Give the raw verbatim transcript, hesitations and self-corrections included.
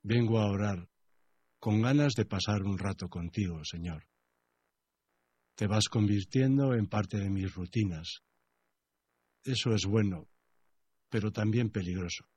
Vengo a orar, con ganas de pasar un rato contigo, Señor. Te vas convirtiendo en parte de mis rutinas. Eso es bueno, pero también peligroso.